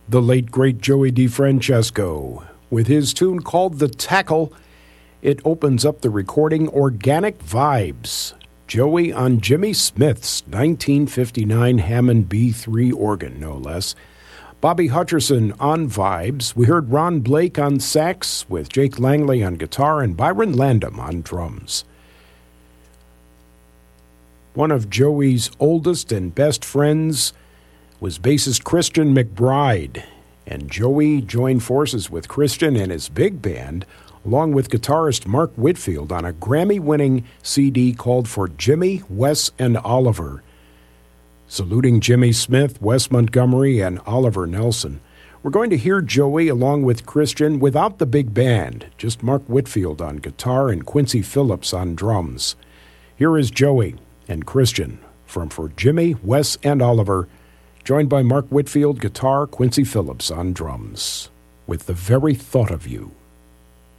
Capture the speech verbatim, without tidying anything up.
the late, great Joey DeFrancesco. With his tune called The Tackle, it opens up the recording Organic Vibes. Joey on Jimmy Smith's nineteen fifty-nine Hammond B three organ, no less. Bobby Hutcherson on Vibes. We heard Ron Blake on sax with Jake Langley on guitar and Byron Landam on drums. One of Joey's oldest and best friends was bassist Christian McBride, and Joey joined forces with Christian and his big band, along with guitarist Mark Whitfield, on a Grammy-winning C D called For Jimmy, Wes, and Oliver, saluting Jimmy Smith, Wes Montgomery, and Oliver Nelson. We're going to hear Joey along with Christian without the big band, just Mark Whitfield on guitar and Quincy Phillips on drums. Here is Joey and Christian from For Jimmy, Wes, and Oliver, joined by Mark Whitfield, guitar, Quincy Phillips on drums, with The Very Thought of You.